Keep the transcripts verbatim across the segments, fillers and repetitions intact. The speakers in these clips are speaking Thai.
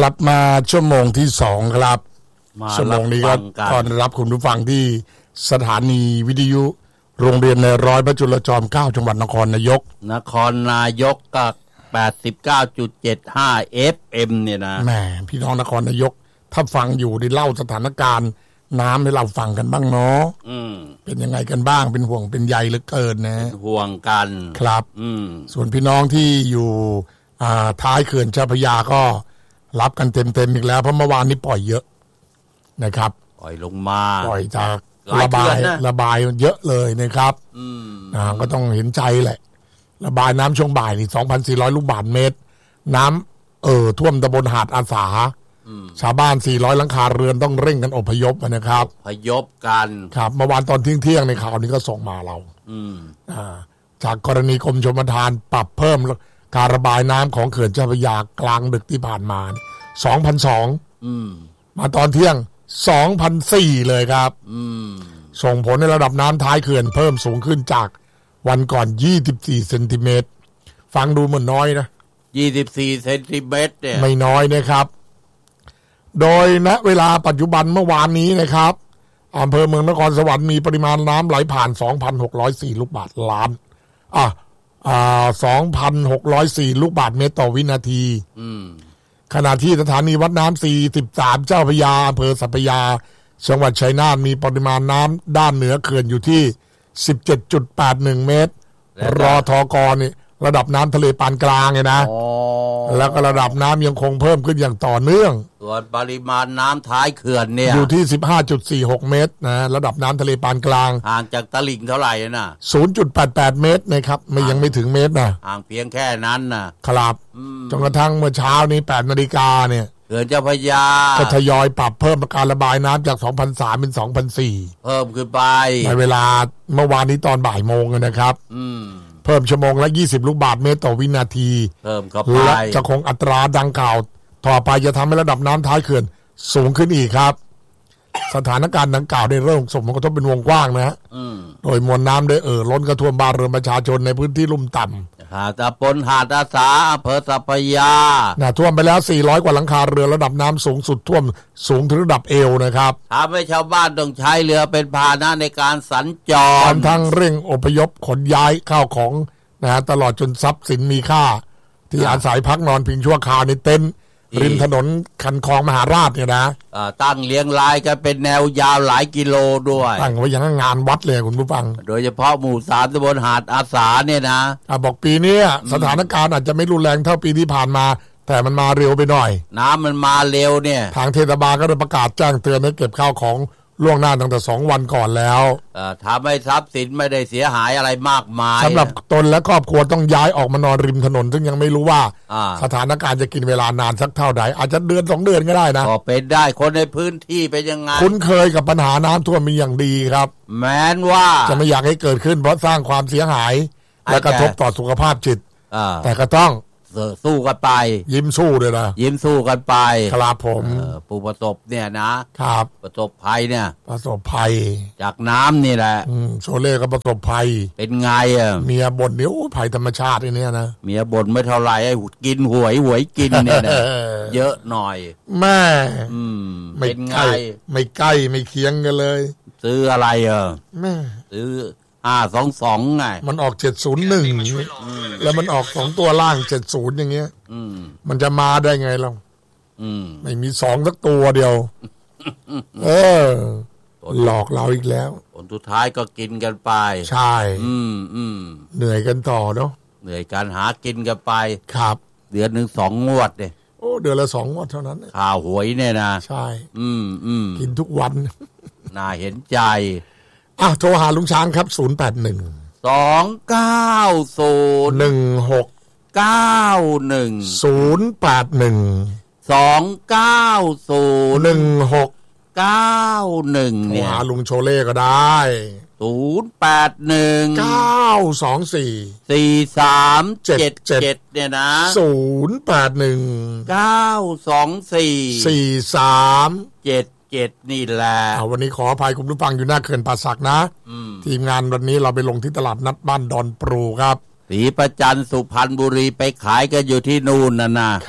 ลับมาชั่วโมงที่สองครับชั่วโมงนี้ก็ต้อนรับคุณผู้ฟังที่สถานีวิทยุโรงเรียนในร้อยพระจุลจอมเกล้าจังหวัดนครนายกนครนายกก็ แปดสิบเก้าจุดเจ็ดห้า เอฟ เอ็ม เนี่ยนะแหมพี่น้องนครนายกถ้าฟังอยู่ได้เล่าสถานการณ์น้ำให้เราฟังกันบ้างเนาะเป็นยังไงกันบ้างเป็นห่วงเป็นใยเหลือเกินนะห่วงกันครับส่วนพี่น้องที่อยู่ท้ายเขื่อนเจ้าพระยาก็รับกันเต็มๆอีกแล้วเพราะเมื่อวานนี้ปล่อยเยอะนะครับปล่อยลงมาปล่อยจากระบายระบายเยอะเลยนะครับอ่าก็ต้องเห็นใจแหละระบายน้ำช่วงบ่ายนี่ สองพันสี่ร้อย ลูกบาศก์เมตรน้ำเอ่อท่วมตำบลหาดอาสาชาวบ้านสี่ร้อยหลังคาเรือนต้องเร่งกันอพยพนะครับอพยพกันครับเมื่อวานตอนเที่ยงๆในข่าวนี้ก็ส่งมาเราอืมอ่าจากกรณีกรมชลประทานปรับเพิ่มการระบายน้ำของเขื่อนเจ้าพระยากลางดึกที่ผ่านมา สองพันสองร้อย อืมมาตอนเที่ยง สองพันสี่ร้อย เลยครับอืมส่งผลให้ระดับน้ำท้ายเขื่อนเพิ่มสูงขึ้นจากวันก่อนยี่สิบสี่เซนติเมตรฟังดูเหมือนน้อยนะยี่สิบสี่เซนติเมตรเนี่ยไม่น้อยนะครับโดยณเวลาปัจจุบันเมื่อวานนี้นะครับอำเภอเมืองนครสวรรค์มีปริมาณน้ำไหลผ่าน สองพันหกร้อยสี่ ลูกบาศก์ล้านอ่ะอ่า สองพันหกร้อยสี่ ลูกบาศก์เมตรต่อวินาทีอืมขณะที่สถานีวัดน้ำสี่สิบสามเจ้าพระยาอำเภอสัพพยาจังหวัดชัยนาทมีปริมาณน้ำด้านเหนือเขื่อนอยู่ที่ สิบเจ็ดจุดแปดหนึ่ง เมตรรอทกนี่ระดับน้ำทะเลปานกลางไงนะแล้วก็ระดับน้ำยังคงเพิ่มขึ้นอย่างต่อเนื่องส่วนปริมาณน้ำท้ายเขื่อนเนี่ยอยู่ที่ สิบห้าจุดสี่หก เมตรนะระดับน้ำทะเลปานกลางห่างจากตลิ่งเท่าไหร่นะศูนย์จุดแปดแปด เมตรนะครับไม่ยังไม่ถึงเมตรนะห่างเพียงแค่นั้นนะครับจนกระทั่งเมื่อเช้านี้ แปดนาฬิกาเนี่ยเขื่อนเจ้าพระยาก็ทยอยปรับเพิ่มการระบายน้ำจาก สองพันสามร้อย เป็น สองพันสี่ร้อยเพิ่มขึ้นไปในเวลาเมื่อวานนี้ตอนบ่ายโมงนะครับอืมเพิ่มชั่วโมงละยี่สิบลูกบาศก์เมตรต่อวินาทีเพิ่มเข้าไปและจะคงอัตราดังกล่าวต่อไปจะทำให้ระดับน้ำท้ายเขื่อนสูงขึ้นอีกครับสถานการณ์ดังกล่าวได้เริ่มส่งผลกระทบเป็นวงกว้างนะฮะโดยมวลน้ำได้เอ่อล้นกระท่วมบ้านเรือนประชาชนในพื้นที่ลุ่มต่ำหาดตะปนหาดอาสาอำเภอสัพพยาน่ะท่วมไปแล้วสี่ร้อยกว่าหลังคาเรือนระดับน้ำสูงสุดท่วมสูงถึงระดับเอวนะครับทำให้ชาวบ้านต้องใช้เรือเป็นพาหนะในการสัญจรทั้งเร่งอพยพขนย้ายข้าวของนะฮะตลอดจนทรัพย์สินมีค่าที่อาศัยพักนอนพิงชั่วคราวในเต็นท์ริมถนนคันคลองมหาราชเนี่ยนะตั้งเลี้ยงรายกันเป็นแนวยาวหลายกิโลด้วยตั้งไว้อย่างงานวัดเลยคุณผู้ฟังโดยเฉพาะหมู่สามตำบลหาดอาสาเนี่ยนะอ่ะบอกปีนี้สถานการณ์อาจจะไม่รุนแรงเท่าปีที่ผ่านมาแต่มันมาเร็วไปหน่อยน้ำมันมาเร็วเนี่ยทางเทศบาลก็ได้ประกาศแจ้งเตือนให้เก็บข้าวของล่วงหน้าตั้งแต่สองวันก่อนแล้วทำให้ทรัพย์สินไม่ได้เสียหายอะไรมากมายสำหรับตนและครอบครัวต้องย้ายออกมานอนริมถนนซึ่งยังไม่รู้ว่าสถานการณ์จะกินเวลานานสักเท่าไหร่อาจจะเดือนสองเดือนก็ได้นะก็เป็นได้คนในพื้นที่เป็นยังไงคุ้นเคยกับปัญหาน้ำท่วมมีอย่างดีครับแม้นว่าจะไม่อยากให้เกิดขึ้นเพราะสร้างความเสียหายและกระทบต่อสุขภาพจิตแต่ก็ต้องสู้กันไปยิ้มสู้เลยนะยิ้มสู้กันไปครับผมผู้ประสบเนี่ยนะครับประสบภัยเนี่ยประสบภัยจากน้ำนี่แหละโชเล่ก็ประสบภัยเป็นไงอ่ะเมียบ่นเนี่ยโอ้ภัยธรรมชาติเนี่ยนะเมียบ่นไม่เท่าไหร่ไอ้กินหวยหวยกินเนี่ยนะเยอะหน่อยแม่ไม่ใกล้ไม่ใกล้ไม่เคียงกันเลยซื้ออะไรอ่ะแม่ซื้อห้าสองสองไงมันออกเจ็ดศูนย์หนึ่งแล้วมันออกสองตัวล่างเจ็ดศูนย์อย่างเงี้ยมันจะมาได้ไงเราไม่มีสองสักตัวเดียวเออหลอกเราอีกแล้วผลสุดท้ายก็กินกันไปใช่อืมอืมเหนื่อยกันต่อเนาะเหนื่อยการหากินกันไปครับเดือนหนึ่งสองงวดเนี่ยโอ้เดือนละสองงวดเท่านั้นข่าวหวยเนี่ยนะใช่อืมอืมกินทุกวันน่าเห็นใจอ่ะโทรหาลุงช้างครับศูนย์แปดหนึ่งสองเก้าศูนย์หนึ่งหกเก้าหนึ่งศูนย์แปดหนึ่งสองเก้าศูนย์หนึ่งหกเก้าหนึ่งโทรหาลุงโชเล่ก็ได้ศูนย์แปดหนึ่งเก้าสองสี่สี่สามเจ็ดเจ็ดเนี่ยนะศูนย์แปดหนึ่งเก้าสองสี่สี่สามเจ็ดเจ็ดนี่แหละวันนี้ขออภัยคุณผู้ฟังอยู่หน้าเขื่อนป่าสักนะทีมงานวันนี้เราไปลงที่ตลาดนัดบ้านดอนปรูครับศรีประจันทร์สุพรรณบุรีไปขายกันอยู่ที่นู่นน่ะนะครับอ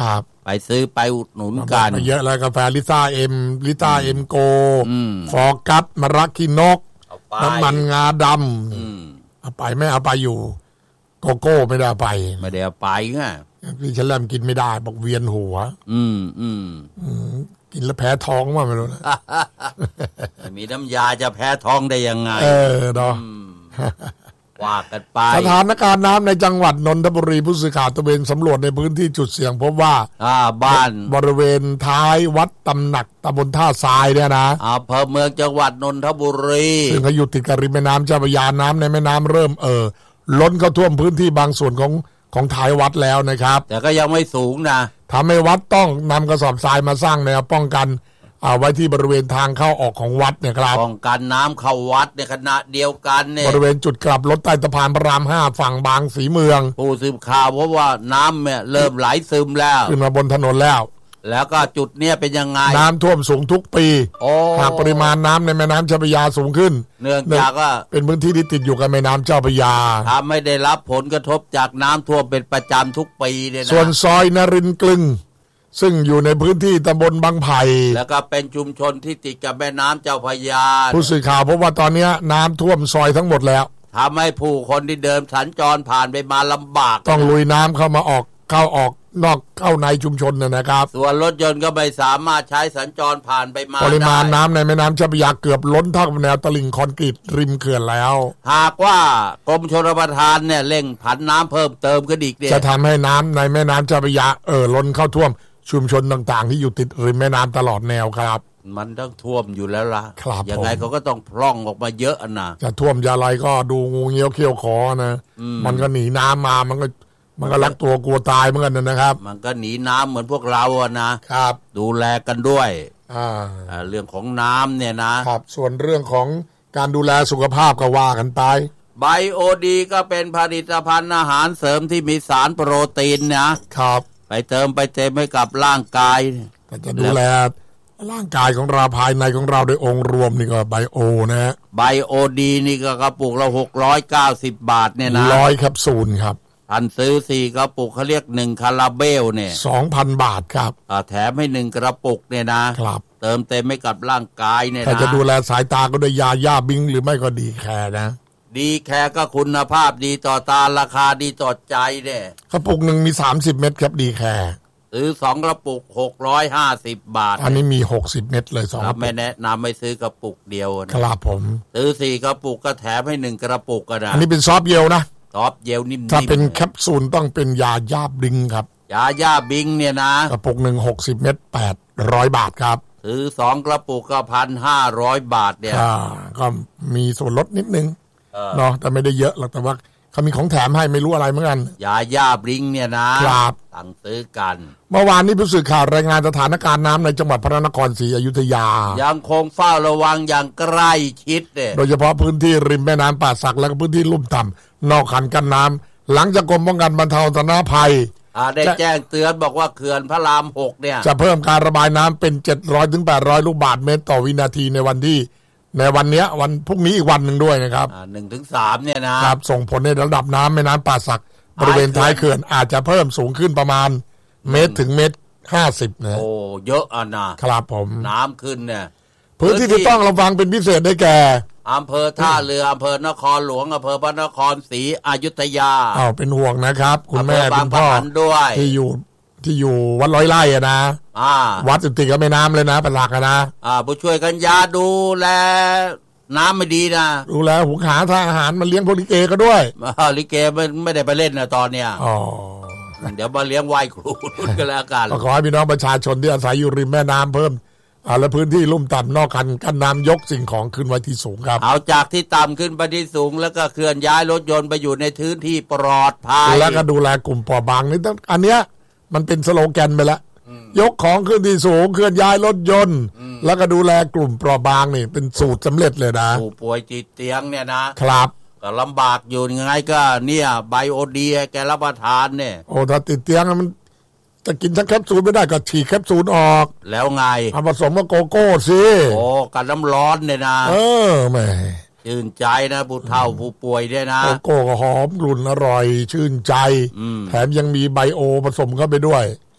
ไปซื้อไปอุดหนุนกันมาเยอะแล้วกาแฟลิซ่าเอ็มลิซ่าเอ็มโกฟอร์กัสมารักคินกน้ำมันงาดำเอาไปไม่เอาไปอยู่โกโก้ไม่ได้ไปไม่ได้เอาไปไงพี่ฉันเริ่มกินไม่ได้บอกเวียนหัวอืมอืมกินแล้วแพ้ท้องว่าไม่รู้นะมีน้ำยาจะแพ้ท้องได้ยังไงเออเนาะว่ากันไปสถานการณ์น้ำในจังหวัดนนทบุรีผู้สื่อข่าวตระเวนสำรวจในพื้นที่จุดเสี่ยงพบว่าอ่าบ้านบริเวณท้ายวัดตำหนักตำบลท่าทรายเนี่ยนะอำเภอเมืองจังหวัดนนทบุรีซึ่งเขาอยู่ติดกับริมแม่น้ำเจ้าพระยาน้ำในแม่น้ำเริ่มเอ่อล้นเข้าท่วมพื้นที่บางส่วนของของท้ายวัดแล้วนะครับแต่ก็ยังไม่สูงนะทำให้วัดต้องนำกระสอบทรายมาสร้างแนวป้องกันเอาไว้ที่บริเวณทางเข้าออกของวัดเนี่ยครับป้องกันน้ำเข้าวัดในขณะเดียวกันเนี่ยบริเวณจุดกลับรถใต้สะพานพระรามห้าฝั่งบางสีเมืองผู้สืบข่าวเพราะว่าน้ำเนี่ยเริ่มไหลซึมแล้วขึ้นมาบนถนนแล้วแล้วก็จุดเนี้ยเป็นยังไงน้ำท่วมสูงทุกปีหากปริมาณน้ำในแม่น้ำเจ้าพระยาสูงขึ้นเนื่องจากว่าเป็นพื้นที่ที่ติดอยู่กับแม่น้ำเจ้าพระยาทำไม่ได้รับผลกระทบจากน้ำท่วมเป็นประจำทุกปีเนี่ยนะส่วนซอยนรินทร์กลึงซึ่งอยู่ในพื้นที่ตำบลบางไผ่แล้วก็เป็นชุมชนที่ติดกับแม่น้ำเจ้าพระยาผู้สื่อข่าวพบว่าตอนนี้น้ำท่วมซอยทั้งหมดแล้วทำให้ผู้คนที่เดินสัญจรผ่านไปมาลำบากต้องลุยน้ำเข้ามาออกเข้าออกนอกเข้าในชุมชนนะครับส่วนรถยนต์ก็ไม่สามารถใช้สัญจรผ่านไปมาปริมาณน้ำในแม่น้ำเจ้าพระยาเกือบล้นเท่ากับแนวตลิ่งคอนกรีตริมเขื่อนแล้วหากว่ากรมชลประทานเนี่ยเร่งผันน้ำเพิ่มเติมขึ้นอีกเนี่ยจะทำให้น้ำในแม่น้ำเจ้าพระยาเอ่อล้นเข้าท่วมชุมชนต่างๆที่อยู่ติดริมแม่น้ำตลอดแนวครับมันต้องท่วมอยู่แล้วล่ะยังไงเขาก็ต้องพร่องออกมาเยอะนะจะท่วมจะอะไรก็ดูงูเงี้ยวเขี้ยวขอนะมันก็หนีน้ำมามันก็มันก็รักตัวกลัวตายเหมือนกันนะครับมันก็หนีน้ำเหมือนพวกเราอะนะครับดูแลกันด้วยอ่าเรื่องของน้ำเนี่ยนะครับส่วนเรื่องของการดูแลสุขภาพก็ว่ากันไปไบโอดีก็เป็นผลิตภัณฑ์อาหารเสริมที่มีสารโปรตีนนะครับไปเติมไปเต็มให้กับร่างกายจะดูแลร่างกายของเราภายในของเราโดยองค์รวมนี่ก็ไบโอนะฮะไบโอดีนี่ก็กระปุกละหกร้อยเก้าสิบบาทเนี่ยนะร้อยแคปซูลครับท่านซื้อสี่กระปุกเขาเรียกหนึ่งคาราเบลเนี่ยสองพัน บาทครับแถมให้หนึ่งกระปุกเนี่ยนะครับเติมเต็มให้กับร่างกายเนี่ยนะถ้าจะดูแลสายตาก็ด้วยยาย่าบิงหรือไม่ก็ดีแคร์นะดีแคร์ก็คุณภาพดีต่อตาราคาดีต่อใจเนี่ยกระปุกหนึ่งมีสามสิบเม็ดครับดีแคร์ซื้อสองกระปุกหกร้อยห้าสิบบาทอันนี้มีหกสิบเม็ดเลยสองกระปุกไม่แนะนำไม่ซื้อกระปุกเดียวนะครับผมซื้อสี่กระปุกก็แถมให้หนึ่งกระปุกก็ได้อันนี้เป็นซอฟต์เยลนะซอฟต์เยลนิ่มๆถ้าเป็นแคปซูลต้องเป็นยาย่าบิงครับยาย่าบิงเนี่ยนะกระปุกหนึ่งหกสิบเม็ดแปดร้อยบาทครับซื้อสองกระปุกก็พันห้าร้อยบาทเนี่ยก็มีส่วนลดนิดนึงเนาะแต่ไม่ได้เยอะหรอกแต่ว่าเขามีของแถมให้ไม่รู้อะไรเหมือนกันยาย่าบิงเนี่ยนะครับสั่งซื้อกันเมื่อวานนี้ผู้สื่อข่าวรายงานสถานการณ์น้ำในจังหวัดพระนครศรีอยุธยายังคงเฝ้าระวังอย่างใกล้ชิดเนี่ยโดยเฉพาะพื้นที่ริมแม่น้ำป่าสักและพื้นที่ลุ่มต่ำนอกคันกั้นน้ำหลังจากกรมป้องกันบรรเทาสาธารณภัยได้แจ้งเตือนบอกว่าเขื่อนพระรามหกเนี่ยจะเพิ่มการระบายน้ำเป็นเจ็ดร้อยถึงแปดร้อยลูกบาศก์เมตรต่อวินาทีในวันที่ในวันนี้วันพรุ่งนี้อีกวันหนึ่งด้วยนะครับหนึ่งถึงสามเนี่ยนะครับส่งผลในระดับน้ำแม่น้ำป่าสักบริเวณท้ายเขื่อนอาจจะเพิ่มสูงขึ้นประมาณเมตรถึงเมตรห้าสิบนะโอ้เยอะอ่ะนะครับผมน้ำขึ้นเนี่ยพื้นที่ที่ต้องระวังเป็นพิเศษได้แก่อำเภอท่าเรืออำเภอนครหลวงอำเภอพระนครศรีอยุธยาอ้าวเป็นห่วงนะครับคุณแม่คุณพ่อที่อยู่ที่อยู่วัดร้อยไร่อะนะวัดติดกับแม่น้ำเลยนะเป็นหลักนะอ่าผู้ช่วยกันยาดูแลน้ำไม่ดีนะดูแลหุงหาทางอาหารมาเลี้ยงพวกลิเกก็ด้วยลิเกไม่ไม่ได้ไปเล่นนะตอนเนี้ยอ๋อเดี๋ยวมาเลี้ยงไหว้ครูกันแล้วกันขอให้พี่น้องประชาชนที่อาศัยอยู่ริมแม่น้ำเพิ่มอ่าและพื้นที่ลุ่มต่ำนอกคันกั้นน้ำยกสิ่งของขึ้นไว้ที่สูงครับเอาจากที่ต่ำขึ้นไปที่สูงแล้วก็เคลื่อนย้ายรถยนต์ไปอยู่ในพื้นที่ปลอดภัยแล้วก็ดูแลกลุ่มเปราะบางนี่อันเนี้ยมันเป็นสโลแกนไปแล้วยกของขึ้นที่สูงเคลื่อนย้ายรถยนต์แล้วก็ดูแลกลุ่มเปราะบางนี่เป็นสูตรสำเร็จเลยนะผู้ป่วยติดเตียงเนี่ยนะครับก็ลำบากอยู่ยังไงก็เนี่ยไบโอดีแกรับประทานเนี่ยโอ้ถ้าติดเตียงมันจะกินทั้งแคปซูลไม่ได้ก็ฉีกแคปซูลออกแล้วไงเอาผสมกับโกโก้สิโอ้กันน้ำร้อนเนี่ยนะเออแม่ชื่นใจนะผู้เฒ่าผู้ป่วยเนี่ยนะโกโก้ก็หอมกลุ่นอร่อยชื่นใจแถมยังมีไบโอผสมเข้าไปด้วย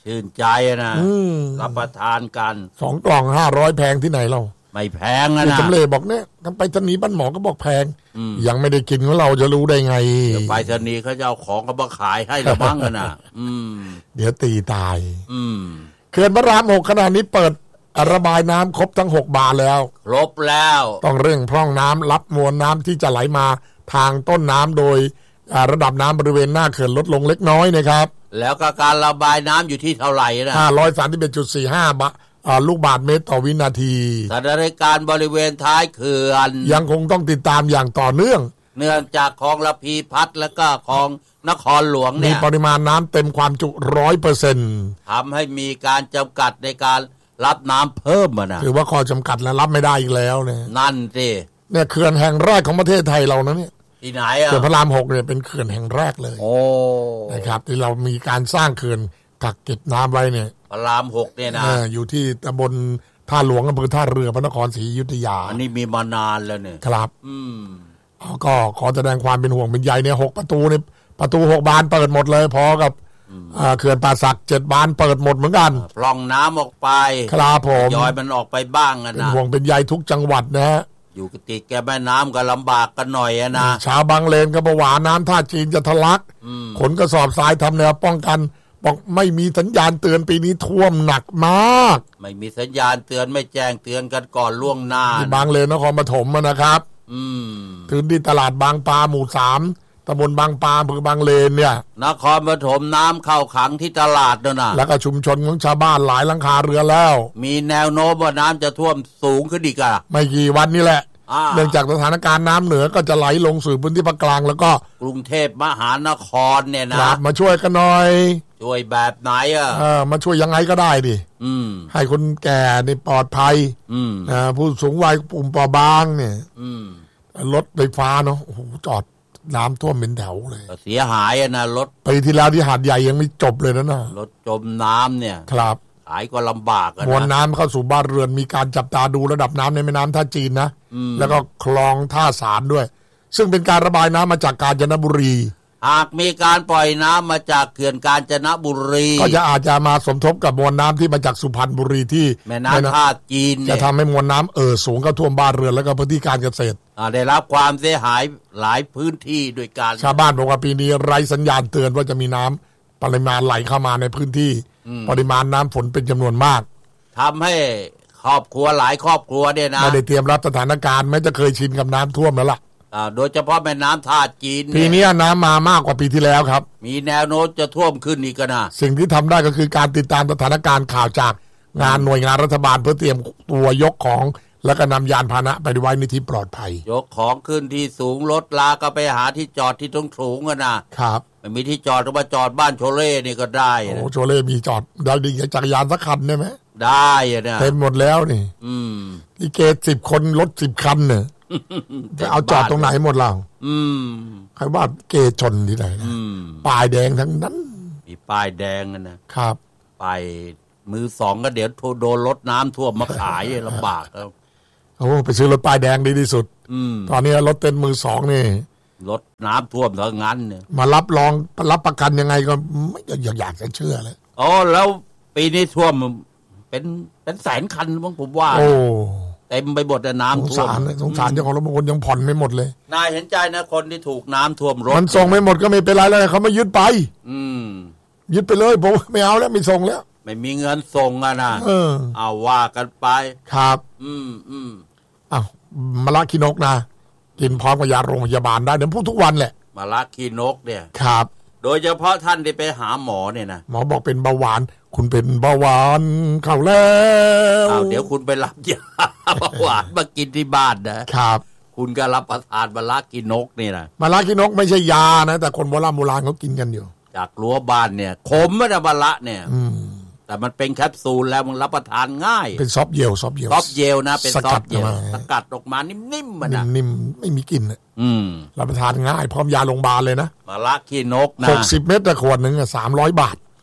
ชื่นใจนะรับประทานกันสองกล่องห้าร้อยแพงที่ไหนเราไม่แพงนะนะจำเลยบอกเนี่ยกันไปสนีบ้านหมอก็บอกแพงยังไม่ได้กินของเราจะรู้ได้ไงไปสนีเขาจะเอาของก็มาขายให้ละมั้งกันนะเดี๋ยวตีตายเขื่อนพระรามหกขนาดนี้เปิดระบายน้ำครบทั้งหกบานแล้วครบแล้วต้องเร่งพร่องน้ำรับมวลน้ำที่จะไหลมาทางต้นน้ำโดยระดับน้ำบริเวณหน้าเขื่อนลดลงเล็กน้อยนะครับแล้วก็การระบายน้ำอยู่ที่เท่าไหร่นะห้าร้อยสามสิบเอ็ดจุดสี่ห้า ลูกบาศก์เมตรต่อวินาทีสถานการณ์บริเวณท้ายเขื่อนยังคงต้องติดตามอย่างต่อเนื่องเนื่องจากคลองระพีพัฒน์และก็คลองนครหลวงเนี่ยมีปริมาณน้ำเต็มความจุ ร้อยเปอร์เซ็นต์ทำให้มีการจำกัดในการรับน้ำเพิ่มนะถือว่าข้อจำกัดแล้วรับไม่ได้อีกแล้วเนี่ยนั่นสิเนี่ยเขื่อนแห่งแรกของประเทศไทยเรานะเนี่ยที่ไหนอ่ะเขื่อนพระรามหกเนี่ยเป็นเขื่อนแห่งแรกเลยโอ้นะครับที่เรามีการสร้างเขื่อนกักเก็บน้ำไว้เนี่ยพระรามหกเนี่ยนะอยู่ที่ตำบลท่าหลวงอำเภอท่าเรือพระนครศรีอยุธยาอันนี้มีมานานแล้วเนี่ยครับอืมก็ขอแสดงความเป็นห่วงเป็นใยเนี่ยหกประตูเนี่ยประตูหกบานเปิดหมดเลยพอกับเขื่อนป่าสักเจ็ดบานเปิดหมดเหมือนกันพร่องน้ำออกไปครับผมย้อยมันออกไปบ้างนะเป็นห่วงเป็นใยทุกจังหวัดนะฮะอยู่ติดแกแม่น้ำก็ลำบากกันหน่อยนะชาวบางเลนก็บอกว่าน้ำท่าจีนจะทะลักขนกระสอบทรายทำแนวป้องกันบอกไม่มีสัญญาณเตือนปีนี้ท่วมหนักมากไม่มีสัญญาณเตือนไม่แจ้งเตือนกันก่อนล่วงหน้าที่บางเลนนครปฐมนะครับถึงที่ตลาดบางปลาหมู่สามตำบลบางปลาอำเภอบางเลนเนี่ยนครปฐมน้ำเข้าขังที่ตลาดนั่นน่ะแล้วก็ชุมชนของชาวบ้านหลายหลังคาเรือนแล้วมีแนวโน้มว่าน้ำจะท่วมสูงขึ้นอีกอ่ะไม่กี่วันนี้แหละเนื่องจากสถานการณ์น้ำเหนือก็จะไหลลงสู่พื้นที่ภาคกลางแล้วก็กรุงเทพมหานครเนี่ยนะมาช่วยกันหน่อยช่วยแบบไหนอ่ะเออมาช่วยยังไงก็ได้ดิให้คนแก่ในปลอดภัยอ่าผู้สูงวัยกลุ่มเปราะบางเนี่ยรถไฟฟ้าเนาะโอ้โหจอดน้ำท่วมเป็นแถวเลยเสียหายอ่ะนะรถไปที่แล้วที่หาดใหญ่ยังไม่จบเลยนะนะรถจมน้ำเนี่ยครับขายก็ลำบากนะมวลน้ำเข้าสู่บ้านเรือนมีการจับตาดูระดับน้ำในแม่น้ำท่าจีนนะแล้วก็คลองท่าสารด้วยซึ่งเป็นการระบายน้ำมาจากกาญจนบุรีหากมีการปล่อยน้ำมาจากเขื่อนกาญจนบุรีก็จะอาจจะมาสมทบกับมวลน้ำที่มาจากสุพรรณบุรีที่แม่น้ำท่าจีนจะทำให้มวลน้ำเอ่อสูงเข้าท่วมบ้านเรือนแล้วก็พื้นที่การเกษตรได้รับความเสียหายหลายพื้นที่โดยการชาวบ้านบอกว่าปีนี้ไร้สัญญาณเตือนว่าจะมีน้ำปริมาณไหลเข้ามาในพื้นที่ปริมาณน้ำฝนเป็นจำนวนมากทำให้ครอบครัวหลายครอบครัวเนี่ยนะไม่ได้เตรียมรับสถานการณ์แม้จะเคยชินกับน้ำท่วมแล้วล่ะโดยเฉพาะแม่น้ำท่าจีนปีนี้น้ำมามากกว่าปีที่แล้วครับมีแนวโน้มจะท่วมขึ้นอีกนะสิ่งที่ทำได้ก็คือการติดตามสถานการณ์ข่าวจากงานหน่วยงานรัฐบาลเพื่อเตรียมตัวยกของแล้วก็นำยานพาหนะไปไว้ในที่ปลอดภัยยกของขึ้นที่สูงรถลาก็ไปหาที่จอดที่ตรงสูงกันนะครับไม่มีที่จอดก็มาจอดบ้านโชเล่นี่ก็ได้โอ้โชเล่มีจอดได้ดีจักรยานสักคันได้ไหมได้อะเนี่ยเต็มหมดแล้วนี่อืมที่เกตสิบคนรถสิบคันเนี่ยจะเอาจอดตรงไหนหมดเราอืมใครว่าเกชนที่ไหนนะป้ายแดงทั้งนั้นมีป้ายแดงนะครับป้ายมือสองก็เดี๋ยวโดนรถน้ำท่วมมาขายลำบากแล้วโอ้ไปซื้อรถป้ายแดงดีที่สุดตอนนี้รถเต็นมือสองนี่รถน้ำท่วมเท่านั้นเนี่ยมารับรองรับประกันยังไงก็ไม่อยากอยากจะเชื่อเลยอ๋อแล้วปีนี้ท่วมเป็นเป็นแสนคันมั้งผมว่าโอ้เต็มไปหมดน้ำท่วมสงสารสงสารเจ้าของรถบางคนยังผ่อนไม่หมดเลยนายเห็นใจนะคนที่ถูกน้ำท่วมรถมันส่งไม่หมดก็ไม่เป็นไรแล้วเขาไม่ยึดไปอืมยึดไปเลยผมไม่เอาแล้วไม่ส่งแล้วไม่มีเงินส่งอ่ะนะเออเอาว่ากันไปครับอืมอืมอ้าวมะละขี้นกนะกินพร้อมกับยาโรงพยาบาลได้เดี๋ยวพูดทุกวันแหละมะละขี้นกเนี่ยครับโดยเฉพาะท่านที่ไปหาหมอเนี่ยนะหมอบอกเป็นเบาหวานคุณเป็นเบาหวานเข้าแล้วเอาเดี๋ยวคุณไปรับยาเบาหวานมากินที่บ้านนะครับคุณก็รับประทานมะละขี้นกนี่นะมะละขี้นกไม่ใช่ยานะแต่คนโบราณโบราณเขากินกันอยู่จากรั้วบ้านเนี่ยขมไม่ได้มะละเนี่ยแต่มันเป็นแคปซูลแล้วมันรับประทานง่ายเป็นซอฟเยลซอฟเยลซอฟเยลนะเป็นซอฟเยลสกัดออกมานิ่มๆมันนะนิ่มๆไม่มีกลิ่นอืมรับประทานง่ายพร้อมยาโรงพยาบาลเลยนะมะละขี้นกนะหกสิบเม็ดต่อขวดหนึ่งสามร้อยบาท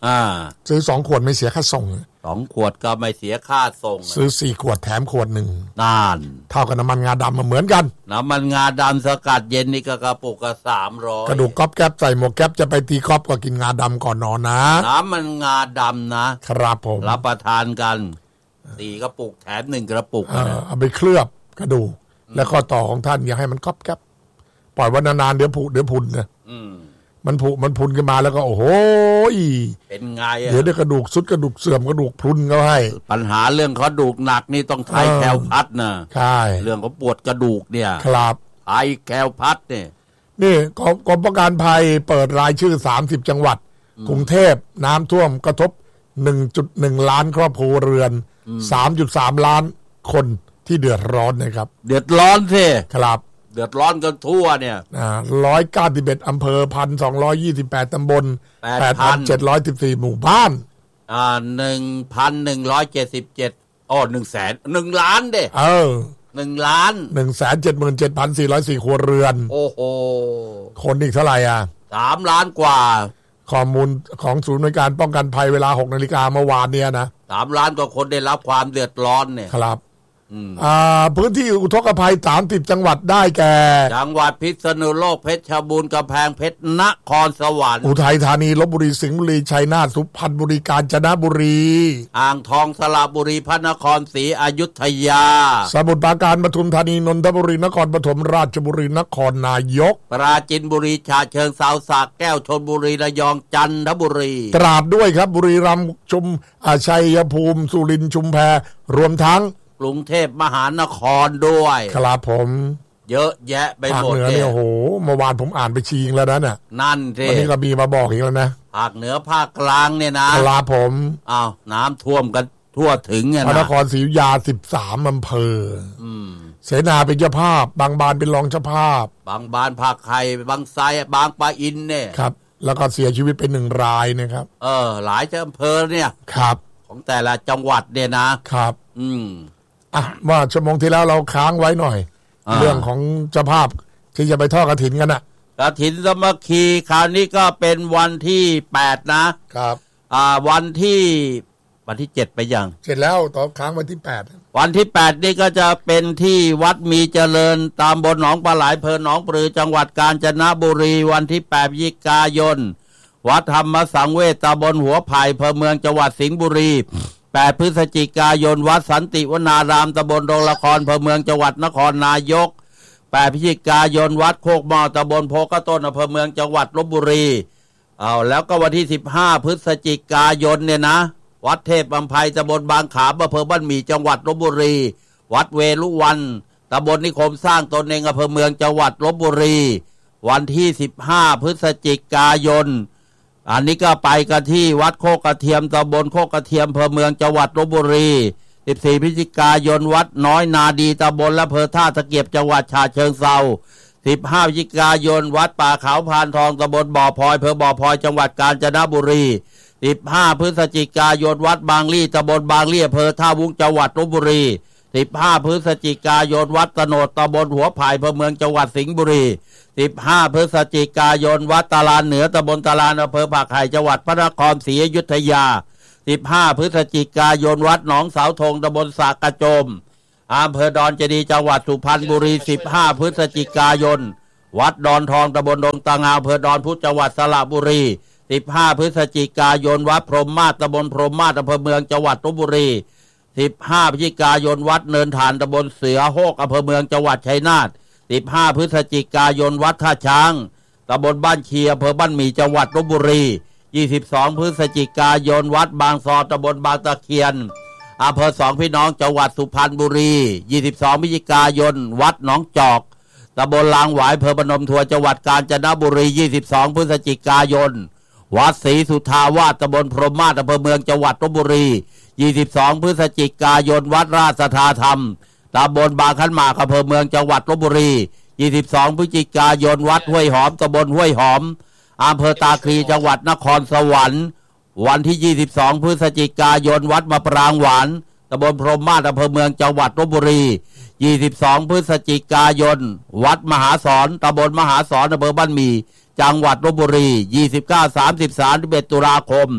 อ่าซื้อสองขวดไม่เสียค่าส่งสองขวดก็ไม่เสียค่าส่งซื้อสี่ขวดแถมขวดหนึ่งนานเท่ากับน้ำมันงาดำมาเหมือนกันน้ำมันงาดำสกัดเย็นนี่ก็กระปุกก็สามร้อยกระดูกก๊อบแก๊บใส่หมวกแก๊บจะไปตีก๊อบก็กินงาดำก่อนนอนนะน้ำมันงาดำนะครับผมรับประทานกันสี่กระปุกแถมหนึ่งกระปุกเอาไปเคลือบกระดูกและข้อต่อของท่านอย่าให้มันก๊อบแก๊บปล่อยวันนานๆเดี๋ยวผุเดี๋ยวพุนนะมันผุมันพุนขึ้นมาแล้วก็โอ้โหเป็นไงเดี๋ยวได้กระดูกซุดกระดูกเสื่อมกระดูกพรุนเขาให้ปัญหาเรื่องกระดูกหนักนี่ต้องไทยแคลพัดนะใช่เรื่องของปวดกระดูกเนี่ยครับไทยแคลพัดเนี่ยนี่กรมป้องกันภัยเปิดรายชื่อสามสิบจังหวัดกรุงเทพน้ำท่วมกระทบ หนึ่งจุดหนึ่ง ล้านครอบครัวเรือน สามจุดสาม ล้านคนที่เดือดร้อนนะครับเดือดร้อนสิครับเดือดร้อนกันทั่วเนี่ยอ่าหนึ่งร้อยเก้าสิบเอ็ดอำเภอ หนึ่งพันสองร้อยยี่สิบแปด ตำบล แปดพันเจ็ดร้อยสิบสี่ หมู่บ้านอ่า หนึ่งพันหนึ่งร้อยเจ็ดสิบเจ็ด อ้อ หนึ่งแสน หนึ่งล้านเด้เออหนึ่งล้านหนึ่งแสนเจ็ดหมื่นเจ็ดพันสี่ร้อยสี่ ครัวเรือนโอ้โหคนอีกเท่าไหร่อ่ะสามล้านกว่าข้อมูลของศูนย์ในการป้องกันภัยเวลา หกนาฬิกาเมื่อวานเนี่ยนะสามล้านกว่าคนได้รับความเดือดร้อนเนี่ยครับอ่าพื้นที่อุทกภัยสามสิบจังหวัดได้แก่จังหวัดพิษณุโลกเพชรบูรณ์กำแพงเพชรนครสวรรค์อุทัยธานีลพบุรีสิงห์บุรีชัยนาทสุพรรณบุรีกาญจนบุรีอ่างทองสระบุรีพระนครศรีอยุธยาสมุทรปราการปทุมธานีนนทบุรีนครปฐมราชบุรีนครนายกปราจีนบุรีฉะเชิงเทราสระแก้วชลบุรีระยองจันทบุรีตราดด้วยครับบุรีรัมย์ชุมชัยภูมิสุรินทร์ชุมแพรวมทั้งกรุงเทพมหานครด้วยครับผมเยอะแยะไปหมดภาคเหนือเนี่ยโอ้โหเมื่อวานผมอ่านไปชิงแล้วนะเนี่ยนั่นสิวันนี้ก็มีมาบอกอีกแล้วนะภาคเหนือภาคกลางเนี่ยนะครับผมอ้าวน้ำท่วมกันทั่วถึงเนี่ยนะพระนครศรีอยุธยาสิบสามอำเภออืมเสนาเป็นเจ้าภาพบางบานเป็นรองเจ้าภาพบางบานภาคไข่บางไทรบางปะอินเนี่ยครับแล้วก็เสียชีวิตเป็นหนึ่งรายนะครับเออหลายอำเภอเนี่ยครับของแต่ละจังหวัดเนี่ยนะครับอืมอ่ะว่าชั่วโมงที่แล้วเราค้างไว้หน่อยเรื่องของเจ้าภาพที่จะไปทอดกฐินกันน่ะกฐินสามัคคีคราวนี้ก็เป็นวันที่แปดนะครับอ่าวันที่วันที่เจ็ดไปยังเสร็จแล้วต่อค้างวันที่แปดวันที่แปดนี่ก็จะเป็นที่วัดมีเจริญตามบนหนองปลาไหลอำเภอหนองปลือจังหวัดกาญจนบุรีวันที่แปดพฤศจิกายนวัดธรรมสังเวชตำบลหัวไผ่อำเภอเมืองจังหวัดสิงห์บุรีแปดพฤศจิกายนวัดสันติวนารามตำบลโรงละครอำเภอเมืองจังหวัดนครนายกแปดพฤศจิกายนวัดโคกหม้อตำบลโพกต้นอำเภอเมืองจังหวัดลพบุรีเอาแล้วก็วันที่สิบห้าพฤศจิกายนเนี่ยนะวัดเทพอำไพตำบลบางขามอำเภอบ้านหมี่จังหวัดลพบุรีวัดเวลุวันตำบลนิคมสร้างตนเองอำเภอเมืองจังหวัดลพบุรีวันที่สิบห้าพฤศจิกายนอันนี้ก็ไปกันที่วัดโคกกระเทียมตำบลโคกกระเทียมอำเภอเมืองจังหวัดลพบุรีสิบสี่พฤศจิกายนวัดน้อยนาดีตำบลและอำเภอท่าตะเกียบจังหวัดฉะเชิงเทราสิบห้าพฤศจิกายนวัดป่าขาวพานทองตำบลบ่อพลอยอำเภอบ่อพลอยจังหวัดกาญจนบุรีสิบห้าพฤศจิกายนวัดบางลี่ตำบลบางลี่อำเภอท่าวุ้งจังหวัดลพบุรีสิบห้าพฤศจิกายนวัดตโนดตำบลหัวไผ่อำเภอเมืองจังหวัดสิงห์บุรีสิบห้าพฤศจิกายนวัดตาลานเหนือตำบลตาลานอำเภอปากไห่จังหวัดพระนครศรีอยุธยาสิบห้าพฤศจิกายนวัดหนองสาวธงตำบลสากระโจมอำเภอดอนเจดีจังหวัดสุพรรณบุรีสิบห้าพฤศจิกายนวัดดอนทองตำบลดงตางาอำเภอดอนพุธจังหวัดสระบุรีสิบห้าพฤศจิกายนวัดพรหมมาศตำบลพรหมมาศอำเภอเมืองจังหวัดลพบุรีสิบห้าพฤศจิกายนวัดเนินฐานตำบลเสือโฮกอำเภอเมืองจังหวัดชัยนาทสิบห้าพฤศจิกายนวัดท่าช้างตำบลบ้านเชียอำเภอบ้านหมี่จังหวัดลพบุรียี่สิบสองพฤศจิกายนวัดบางซอตำบลบางตะเคียนอำเภอสองพี่น้องจังหวัดสุพรรณบุรียี่สิบสองพฤศจิกายนวัดหนองจอกตำบลลางหวายอำเภอพนมทวนจังหวัดกาญจนบุรียี่สิบสองพฤศจิกายนวัดศรีสุทาวาสตำบลพรหมมาศอำเภอเมืองจังหวัดลพบุรียี่สิบสองพฤศจิกายนวัดราชสัทธาธรรมตำบลบางขันหมากอำเภอเมืองจังหวัดลพบุรียี่สิบสองพฤศจิกายนวัดห้วยหอมตำบลห้วยหอมอำเภอตาคลีจังหวัดนครสวรรค์วันที่ยี่สิบสองพฤศจิกายนวัดมะปรางหวานตำบลพรหมมาศอำเภอเมืองจังหวัดลพบุรียี่สิบสองพฤศจิกายนวัดมหาสอนตำบลมหาสอนอำเภอบ้านหมี่จังหวัดลพบุรียี่สิบเก้า สามสิบ สามสิบเอ็ดตุลาคม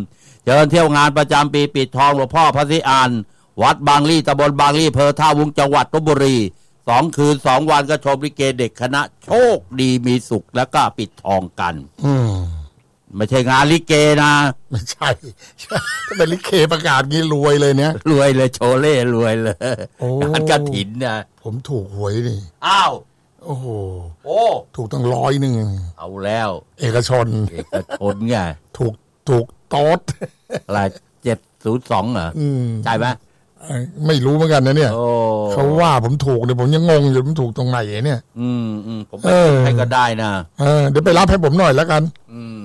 เชิญเที่ยวงานประจำปีปิดทองหลวงพ่อพระศรีอานวัดบางลี่ตำบลบางลี่อำเภอท่าวุ้งจังหวัดลพบุรีสองคืนสองวันก็ชมลิเกเด็กคณะโชคดีมีสุขแล้วก็ปิดทองกันอืมไม่ใช่งานลิเกนะไม่ใช่ถ้าเป็นลิเกประกาศงี้รวยเลยเนี่ยรวยเลยโชเล่รวยเลยงานกฐินนะผมถูกหวยนี่อ้าวโอ้โหโอ้ถูกตั้งร้อยหนึ่งเอาแล้วเอกชนเอกชนไงถูกถูกโต๊ดอะไรเจ็ดศูนย์สองเหรอใช่ไหมไม่รู้เหมือนกันนะเนี่ยเขาว่าผมถูกเนี่ยผมยังงงอยู่ผมถูกตรงไหนเนี่ยอืมอืมผมไปให้ก็ได้นะเออเดี๋ยวไปรับให้ผมหน่อยแล้วกันอืม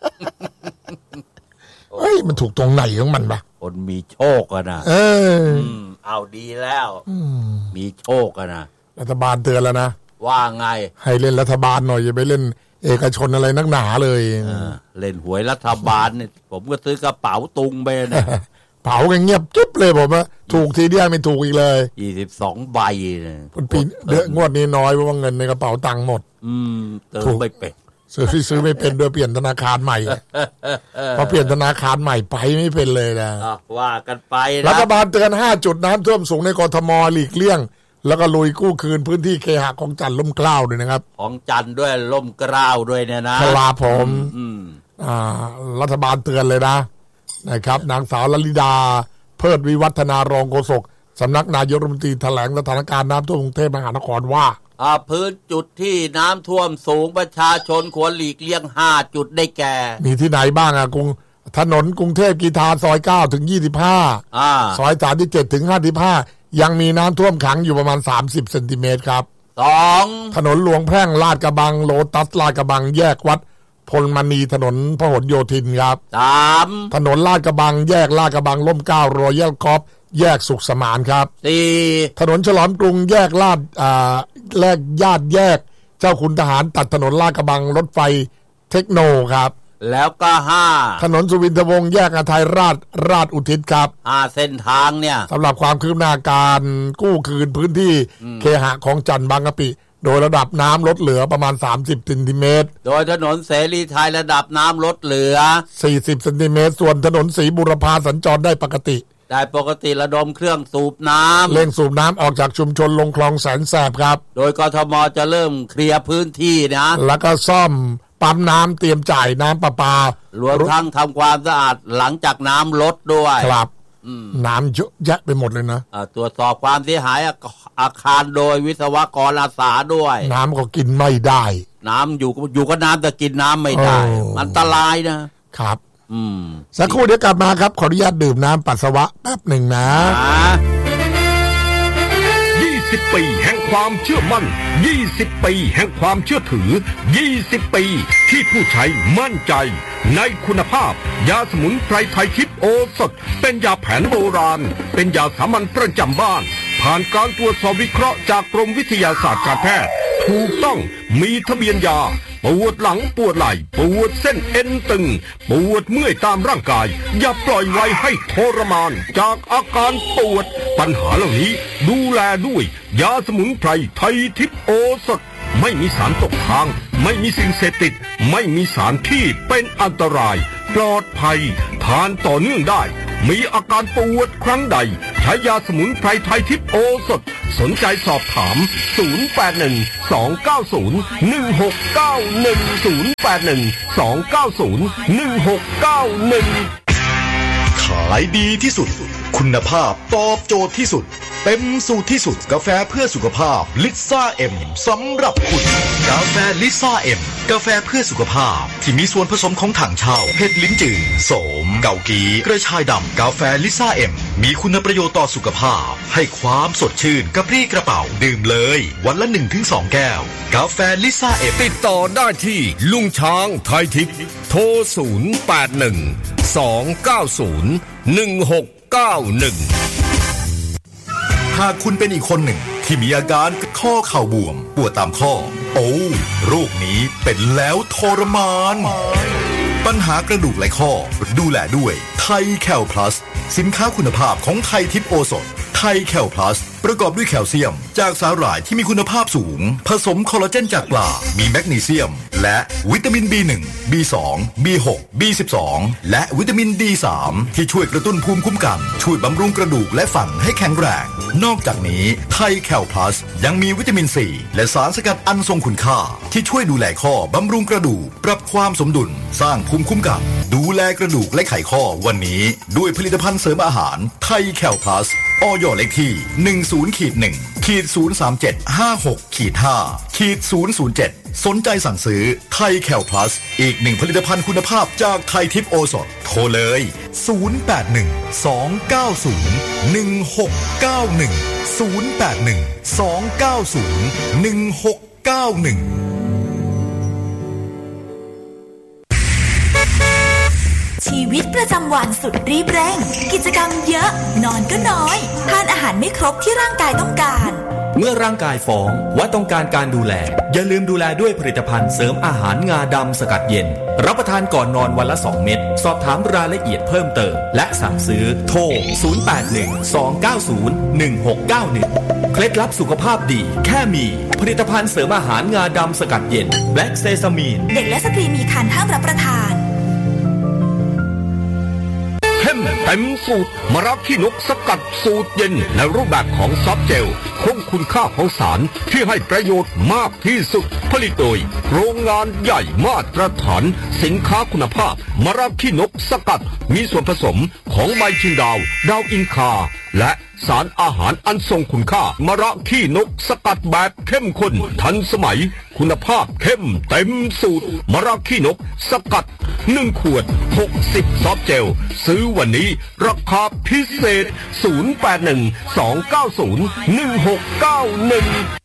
เฮ้ยมันถูกตรงไหนของมันปะคนมีโชคอะนะเออเอาดีแล้วมีโชคอะนะรัฐบาลเตือนแล้วนะว่าไงให้เล่นรัฐบาลหน่อยอย่าไปเล่นเอกชนอะไรนักหนาเลยเล่นหวยรัฐบาลเนี่ยผมก็ซื้อกระเป๋าตุงไปนะเผากันเงียบจิ๊บเลยผมว่าถูกทีเดียวไม่ถูกอีกเลยยี่สิบสองใบเนี่ยปีเดือนงวดนี้น้อยเพราะว่าเงินในกระเป๋าตังค์หมดอืมเติมไม่เป็นซื้อซื้อไม่เป็นโดยเปลี่ยนธนาคารใหม่พอเปลี่ยนธนาคารใหม่ไปไม่เป็นเลยนะว่ากันไปรัฐบาลเตือนห้าจุดน้ำท่วมสูงในกทมหลีกเลี่ยงแล้วก็ลุยกู้คืนพื้นที่เคหะของจันทร์ล่มเกล้าด้วยนะครับของจันทร์ด้วยล่มเกล้าด้วยเนี่ยนะครับผมอ่ารัฐบาลเตือนเลยนะนะครับนางสาวลลิดาเพิดวิวัฒนารองโฆษกสำนักนายกรัฐมนตรีแถลงสถานการณ์น้ำท่วมกรุงเทพมหานครว่าพื้นจุดที่น้ำท่วมสูงประชาชนควรหลีกเลี่ยงห้าจุดได้แก่มีที่ไหนบ้างอ่ะกรุงถนนกรุงเทพกีฬาซอยเก้าถึงยี่สิบห้าอ่าซอยสามสิบเจ็ดถึงห้าสิบห้ายังมีน้ำท่วมขังอยู่ประมาณสามสิบเซนติเมตรครับสองถนนหลวงแพร่งลาดกระบังโลตัสลาดกระบังแยกวัดพลมณีถนนพหลโยธินครับสามถนนลาดกระบังแยกลาดกระบังล่มเกล้ารอยัลกอล์ฟแยกสุขสมานครับสี่ถนนฉลองกรุงแยกลาดอ่าแยกญาติแยกเจ้าขุนทหารตัดถนนลาดกระบังรถไฟเทคโนครับแล้วก็ห้าถนนสุวินทวงศ์แยกอาทัยราชราชอุทิศครับห้าเส้นทางเนี่ยสำหรับความคืบหน้าการกู้คืนพื้นที่เคหะของจันทร์บางกะปิโดยระดับน้ำลดเหลือประมาณสามสิบเซนติเมตรโดยถนนเสรีไทยระดับน้ำลดเหลือสี่สิบเซนติเมตรส่วนถนนศรีบุรพาสัญจรได้ปกติได้ปกติระดมเครื่องสูบน้ำเร่งสูบน้ำออกจากชุมชนลงคลองแสนแสบครับโดยกทมจะเริ่มเคลียร์พื้นที่นะแล้วก็ซ่อมปั๊มน้ำเตรียมจ่ายน้ำประปารวมทั้งทำความสะอาดหลังจากน้ำลดด้วยครับน้ำเยอะแยะไปหมดเลยนะตรวจสอบความเสียหายอาคารโดยวิศวกรอาสาด้วยน้ำก็กินไม่ได้น้ำอยู่อยู่ก็น้ำแต่กินน้ำไม่ได้อันตรายนะครับอืมสักครู่เดี๋ยวกลับมาครับขออนุญาตดื่มน้ำปัสสาวะแป๊บหนึ่งนะยี่สิบปีแห่งความเชื่อมั่นยี่สิบปีแห่งความเชื่อถือยี่สิบปีที่ผู้ใช้มั่นใจในคุณภาพยาสมุนไพรไทยทิพย์โอสถเป็นยาแผนโบราณเป็นยาสามัญประจำบ้านผ่านการตรวจสอบวิเคราะห์จากกรมวิทยาศาสตร์การแพทย์ถูกต้องมีทะเบียนยาปวดหลังปวดไหล่ปวดเส้นเอ็นตึงปวดเมื่อยตามร่างกายอย่าปล่อยไว้ให้ทรมานจากอาการปวดปัญหาเหล่านี้ดูแลด้วยยาสมุนไพรไทยทิพย์โอสถไม่มีสารตกค้างไม่มีสิ่งเสพติดไม่มีสารที่เป็นอันตรายปลอดภัยทานต่อเนื่องได้มีอาการปวดครั้งใดใช้ยาสมุนไพรไทยทิพย์โอสถสนใจสอบถามศูนย์ แปด หนึ่ง สอง เก้า ศูนย์ หนึ่ง หก เก้า หนึ่ง ศูนย์ แปด หนึ่ง สอง เก้า ศูนย์ หนึ่ง หก เก้า หนึ่งขายดีที่สุดคุณภาพตอบโจทย์ที่สุดเต็มสูตรที่สุดกาแฟเพื่อสุขภาพลิซ่าเอ็มสำหรับคุณกาแฟลิซ่าเอ็มกาแฟเพื่อสุขภาพที่มีส่วนผสมของถังเช่าเห็ดลิ้นจือโสมเกากีกระชายดำกาแฟลิซ่าเอ็มมีคุณประโยชน์ต่อสุขภาพให้ความสดชื่นกระปรี้กระเป๋าดื่มเลยวันละ หนึ่งถึงสอง แก้วกาแฟลิซ่าเอ็มติดต่อได้ที่ลุงช้างไทยทิพย์โทรศูนย์ แปด หนึ่ง สอง เก้า ศูนย์ หนึ่ง หก เก้า หนึ่งหากคุณเป็นอีกคนหนึ่งที่มีอาการข้อเข่าบวมปวดตามข้อโอ้โรคนี้เป็นแล้วทรมานปัญหากระดูกและข้อดูแลด้วยไทยแคลพลัสสินค้าคุณภาพของไทยทิพย์โอสถไทยแคลพลัสประกอบด้วยแคลเซียมจากสาหร่ายที่มีคุณภาพสูงผสมคอลลาเจนจากปลามีแมกนีเซียมและวิตามิน บี หนึ่ง บี สอง บี หก บี สิบสอง และวิตามิน ดี สาม ที่ช่วยกระตุ้นภูมิคุ้มกันช่วยบำรุงกระดูกและฟันให้แข็งแรงนอกจากนี้ไทยแคลพลัสยังมีวิตามินซีและสารสกัดอันทรงคุณค่าที่ช่วยดูแลข้อบำรุงกระดูกปรับความสมดุลสร้างภูมิคุ้มกันดูแลกระดูกและไขข้อวันนี้ด้วยผลิตภัณฑ์เสริมอาหารไทยแคลพลัสอย.เลขที่ หนึ่ง ศูนย์ หนึ่ง ศูนย์ สาม เจ็ด ห้า หก ห้า ศูนย์ ศูนย์ เจ็ด สนใจสั่งซื้อไทยแคลพลัสอีกหนึ่งผลิตภัณฑ์คุณภาพจากไทยทิพย์โอสถโทรเลยศูนย์ แปด หนึ่ง สอง เก้า ศูนย์ หนึ่ง หก เก้า หนึ่ง ศูนย์ แปด หนึ่ง สอง เก้า ศูนย์ หนึ่ง หก เก้า หนึ่งชีวิตประจำวันสุดรีบเร่งกิจกรรมเยอะนอนก็น้อยทานอาหารไม่ครบที่ร่างกายต้องการเมื่อร่างกายฟ้องว่าต้องการการดูแลอย่าลืมดูแลด้วยผลิตภัณฑ์เสริมอาหารงาดำสกัดเย็นรับประทานก่อนนอนวันละสองเม็ดสอบถามรายละเอียดเพิ่มเติมและสั่งซื้อโทรศูนย์ แปด หนึ่ง สอง เก้า ศูนย์ หนึ่ง หก เก้า หนึ่งเคล็ดลับสุขภาพดีแค่มีผลิตภัณฑ์เสริมอาหารงาดำสกัดเย็นแบล็กเซซามีนเด็กและสตรีมีครรภ์ห้ามรับประทานเข้มเต็มสูตรมะระขี้นกสกัดสูตรเย็นในรูปแบบของซอฟต์เจลคงคุณค่าของสารที่ให้ประโยชน์มากที่สุดผลิตโดยโรงงานใหญ่มาตรฐานสินค้าคุณภาพมะระขี้นกสกัดมีส่วนผสมของใบชิงดาวดาวอินคาและสารอาหารอันทรงคุณค่ามะระขี้นกสกัดแบบเข้มข้นทันสมัยคุณภาพเข้มเต็มสูตรมะระขี้นกสกัดหนึ่งขวดหกสิบซอฟต์เจลซื้อวันนี้ราคาพิเศษศูนย์ แปด หนึ่ง สอง เก้า ศูนย์ หนึ่ง หก เก้า หนึ่ง